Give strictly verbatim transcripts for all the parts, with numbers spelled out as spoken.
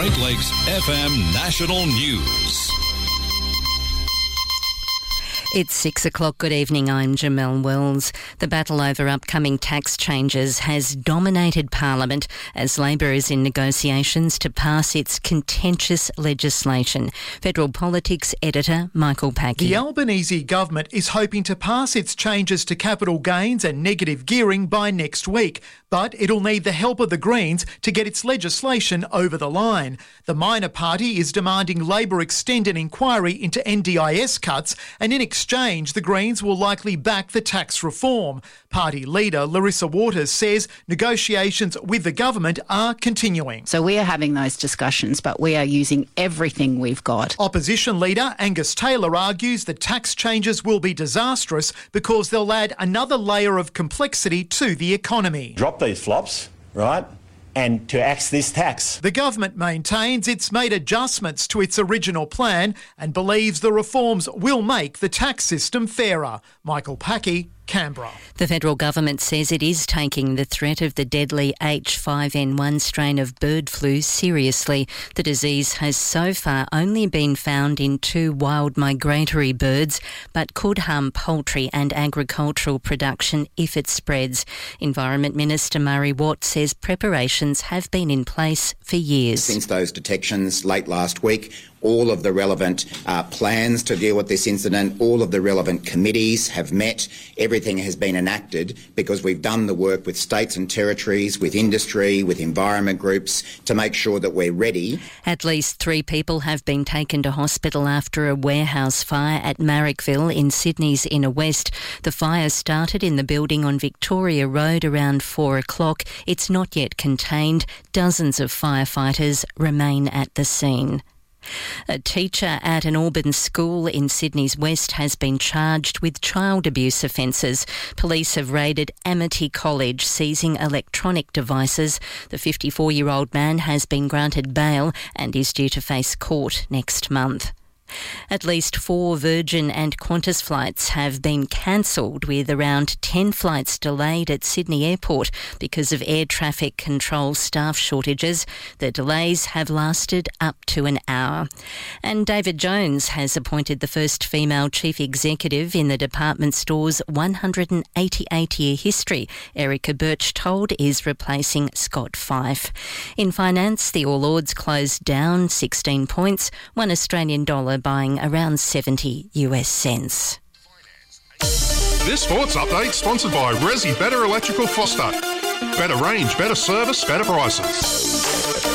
Great Lakes F M National News. It's six o'clock. Good evening. I'm Jamelle Wells. The battle over upcoming tax changes has dominated Parliament as Labor is in negotiations to pass its contentious legislation. Federal Politics editor Michael Packey. The Albanese government is hoping to pass its changes to capital gains and negative gearing by next week, but it'll need the help of the Greens to get its legislation over the line. The minor party is demanding Labor extend an inquiry into N D I S cuts, and in exchange, the Greens will likely back the tax reform. Party leader Larissa Waters says negotiations with the government are continuing. So we are having those discussions, but we are using everything we've got. Opposition leader Angus Taylor argues the tax changes will be disastrous because they'll add another layer of complexity to the economy. Drop these flops, right? And to axe this tax. The government maintains it's made adjustments to its original plan and believes the reforms will make the tax system fairer. Michael Packey, Canberra. The federal government says it is taking the threat of the deadly H five N one strain of bird flu seriously. The disease has so far only been found in two wild migratory birds, but could harm poultry and agricultural production if it spreads. Environment Minister Murray Watt says preparations have been in place for years. Since those detections late last week, all of the relevant uh, plans to deal with this incident, all of the relevant committees have met. Everything has been enacted because we've done the work with states and territories, with industry, with environment groups to make sure that we're ready. At least three people have been taken to hospital after a warehouse fire at Marrickville in Sydney's inner west. The fire started in the building on Victoria Road around four o'clock. It's not yet contained. Dozens of firefighters remain at the scene. A teacher at an Auburn school in Sydney's west has been charged with child abuse offences. Police have raided Amity College, seizing electronic devices. The fifty-four-year-old man has been granted bail and is due to face court next month. At least four Virgin and Qantas flights have been cancelled, with around ten flights delayed at Sydney Airport because of air traffic control staff shortages. The delays have lasted up to an hour. And David Jones has appointed the first female chief executive in the department store's one hundred eighty-eight year history. Erica Birchtold is replacing Scott Fife. In finance, the All Ords closed down sixteen points, one Australian dollar buying around seventy US cents. This sports update sponsored by Resi Better Electrical Foster. Better range, better service, better prices.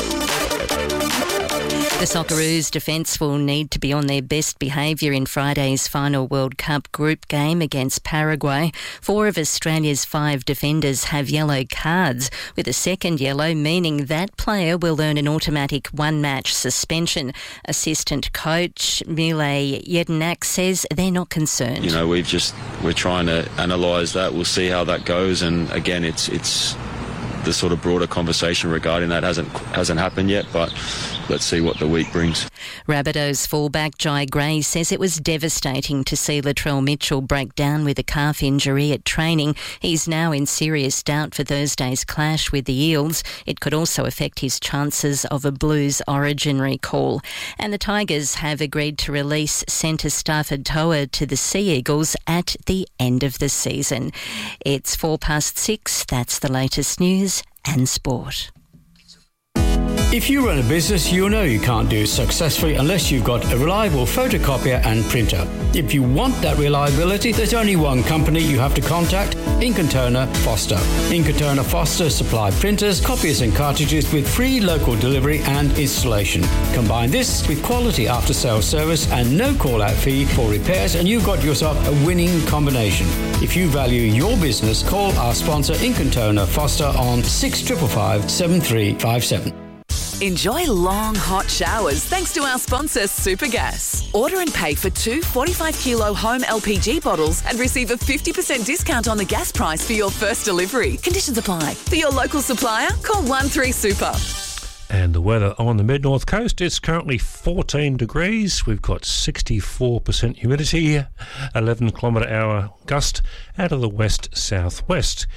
The Socceroos defence will need to be on their best behaviour in Friday's final World Cup group game against Paraguay. Four of Australia's five defenders have yellow cards, with a second yellow meaning that player will earn an automatic one-match suspension. Assistant coach Mile Jedinak says they're not concerned. You know, we've just we're trying to analyse that. We'll see how that goes, and again, it's it's. the sort of broader conversation regarding that hasn't hasn't happened yet, but let's see what the week brings. Rabbitohs fullback Jai Gray says it was devastating to see Latrell Mitchell break down with a calf injury at training. He's now in serious doubt for Thursday's clash with the Eels. It could also affect his chances of a Blues origin recall. And the Tigers have agreed to release centre Stafford Toa to the Sea Eagles at the end of the season. It's four past six. That's the latest news and sport. If you run a business, you know you can't do it successfully unless you've got a reliable photocopier and printer. If you want that reliability, there's only one company you have to contact, Ink and Toner Foster. Ink and Toner Foster supply printers, copiers and cartridges with free local delivery and installation. Combine this with quality after-sales service and no call-out fee for repairs, and you've got yourself a winning combination. If you value your business, call our sponsor Ink and Toner Foster on six five five, seven three five seven. Enjoy long, hot showers thanks to our sponsor, Supergas. Order and pay for two forty-five kilo home L P G bottles and receive a fifty percent discount on the gas price for your first delivery. Conditions apply. For your local supplier, call one three super. And the weather on the mid-north coast is currently fourteen degrees. We've got sixty-four percent humidity, eleven kilometre hour gust out of the west-southwest.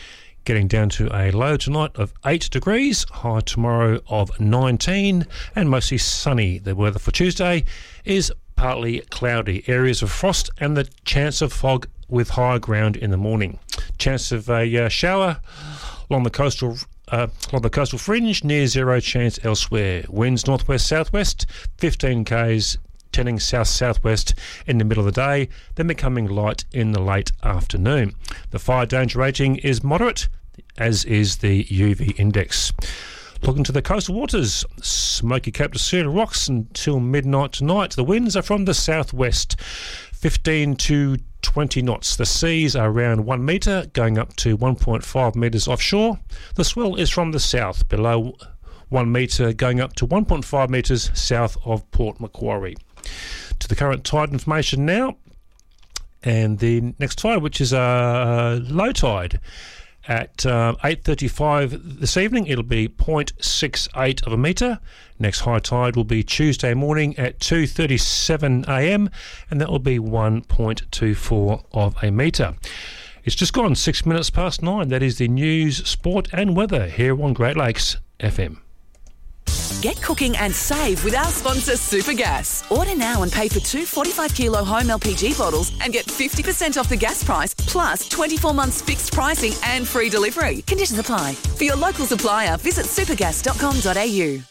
getting down to a low tonight of eight degrees, high tomorrow of nineteen, and mostly sunny. The weather for Tuesday is partly cloudy, areas of frost and the chance of fog with higher ground in the morning. Chance of a uh, shower along the coastal uh, along the coastal fringe, near zero chance elsewhere. Winds northwest southwest, fifteen k's, turning south-southwest in the middle of the day, then becoming light in the late afternoon. The fire danger rating is moderate, as is the U V index. Looking to the coastal waters, Smoky Cape to Cedar Rocks until midnight tonight. The winds are from the southwest, fifteen to twenty knots. The seas are around one metre, going up to one point five metres offshore. The swell is from the south, below one metre, going up to one point five metres south of Port Macquarie. To the current tide information now, and the next tide, which is a uh, low tide at uh, eight thirty-five this evening, it'll be zero point six eight of a metre. Next high tide will be Tuesday morning at two thirty-seven a m, and that will be one point two four of a metre. It's just gone six minutes past nine. That is the news, sport and weather here on Great Lakes F M. Get cooking and save with our sponsor Supergas. Order now and pay for two forty-five kilo home L P G bottles and get fifty percent off the gas price, plus twenty-four months fixed pricing and free delivery. Conditions apply. For your local supplier, visit supergas dot com dot a u.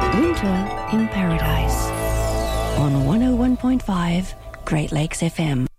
Winter in Paradise on one oh one point five Great Lakes F M.